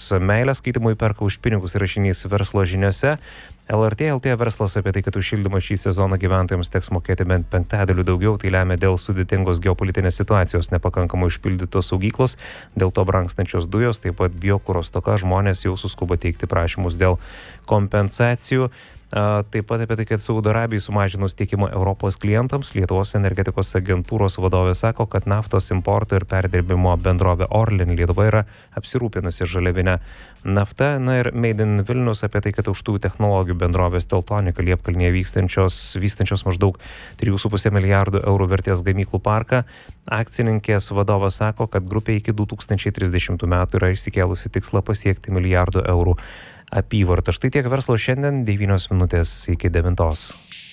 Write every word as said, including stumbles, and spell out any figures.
Meilę skaitimui perka už pinigus rašinys Verslo žiniose. L R T L T verslas apie tai, kad už šildymą šį sezoną gyventojams teks mokėti bent penktadaliu daugiau, tai lemia dėl sudėtingos geopolitinės situacijos, nepakankamai užpildytos saugyklos, dėl to brangstančios dujos, taip pat biokuro stoka, žmonės jau suskuba teikti prašymus dėl kompensacijų. Taip pat apie tai, kad Saudo Arabijai sumažinus tiekimą Europos klientams, Lietuvos energetikos agentūros vadovė sako, kad naftos importo ir perdirbimo bendrovė Orlen Lietuva yra apsirūpinusi žaliavinę naftą. Na ir Made in Vilnius apie tai, kad aukštųjų technologijų bendrovės Teltonika Liepkalnyje vystančios, vystančios maždaug trijų su puse milijardų eurų vertės gamyklų parką. Akcininkės vadovas sako, kad grupė iki du tūkstančiai trisdešimtų metų yra išsikėlusi tikslą pasiekti milijardų eurų apyvartą. Štai tiek verslo šiandien, devynios minutės iki devintos.